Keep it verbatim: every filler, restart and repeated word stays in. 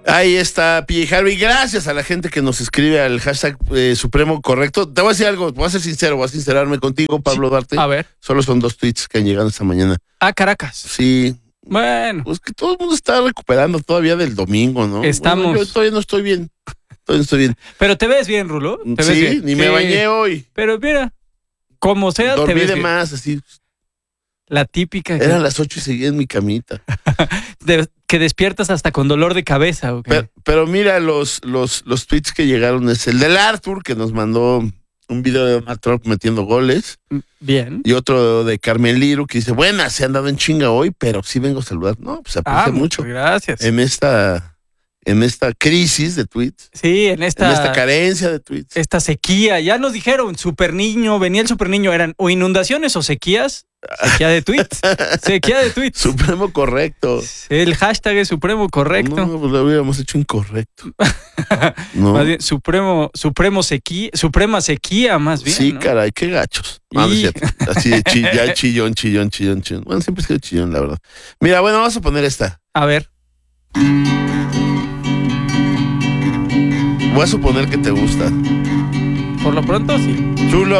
Ahí está P J Harvey. Gracias a la gente que nos escribe al hashtag eh, Supremo Correcto. Te voy a decir algo, voy a ser sincero, voy a sincerarme contigo, Pablo Sí. Duarte. A ver. Solo son dos tweets que han llegado esta mañana. Ah, Caracas. Sí. Bueno. Pues que todo el mundo está recuperando todavía del domingo, ¿no? Estamos. Bueno, yo todavía no estoy bien. Todavía no estoy bien. Pero te ves bien, Rulo. ¿Te Sí, ves bien? ni me Sí. bañé hoy. Pero mira, como sea, Dormí te ves de bien. más, así. La típica que, Eran las ocho y seguía en mi camita. de- que despiertas hasta con dolor de cabeza. ¿O qué? Pero, pero mira, los, los, los tweets que llegaron es el del Arthur, que nos mandó un video de Donald Trump metiendo goles. Bien. Y otro de Carmen Liru, que dice, buenas, se han dado en chinga hoy, pero sí vengo a saludar. No, pues aprecia Ah, mucho. gracias. En esta, en esta crisis de tweets, Sí, en esta, en esta carencia de tweets. esta sequía. Ya nos dijeron, super niño, venía el super niño, eran o inundaciones o sequías. Sequía de tweets. Sequía de tweets. Supremo correcto. El hashtag es supremo correcto. No, pues lo hubiéramos hecho incorrecto. No. Más bien, supremo, supremo sequía, suprema sequía, más bien. Sí, ¿no? caray, qué gachos. No, no es Y- cierto. Así de chi- ya chillón, chillón, chillón, chillón. Bueno, siempre he sido chillón, la verdad. Mira, bueno, vamos a poner esta. A ver. Voy a suponer que te gusta. Por lo pronto, sí. Chulo.